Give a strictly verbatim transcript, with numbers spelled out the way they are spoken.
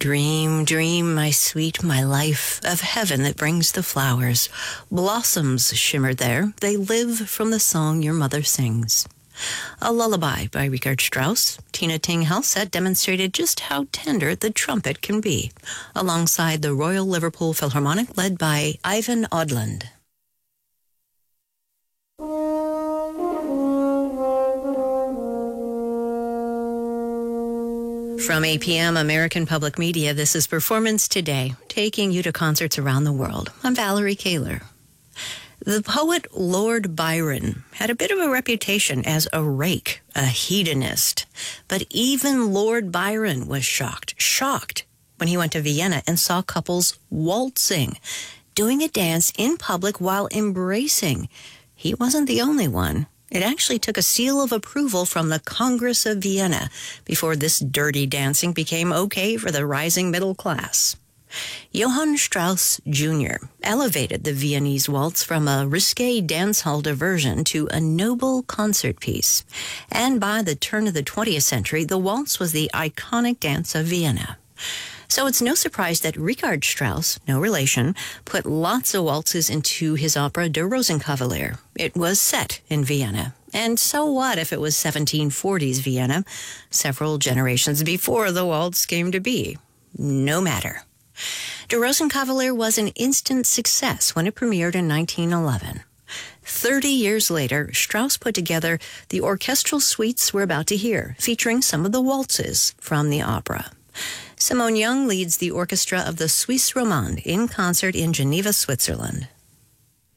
Dream, dream, my sweet, my life, of heaven that brings the flowers. Blossoms shimmered there. They live from the song your mother sings. A Lullaby by Richard Strauss. Tina Ting Halsett demonstrated just how tender the trumpet can be, alongside the Royal Liverpool Philharmonic led by Ivan Odland. From A P M American Public Media, this is Performance Today, taking you to concerts around the world. I'm Valerie Kaler. The poet Lord Byron had a bit of a reputation as a rake, a hedonist. But even Lord Byron was shocked, shocked when he went to Vienna and saw couples waltzing, doing a dance in public while embracing. He wasn't the only one. It actually took a seal of approval from the Congress of Vienna before this dirty dancing became okay for the rising middle class. Johann Strauss Junior elevated the Viennese waltz from a risque dance hall diversion to a noble concert piece. And by the turn of the twentieth century, the waltz was the iconic dance of Vienna. So it's no surprise that Richard Strauss, no relation, put lots of waltzes into his opera Der Rosenkavalier. It was set in Vienna. And so what if it was seventeen forties Vienna, several generations before the waltz came to be? No matter. Der Rosenkavalier was an instant success when it premiered in nineteen eleven. Thirty years later, Strauss put together the orchestral suites we're about to hear, featuring some of the waltzes from the opera. Simone Young leads the orchestra of the Suisse Romande in concert in Geneva, Switzerland.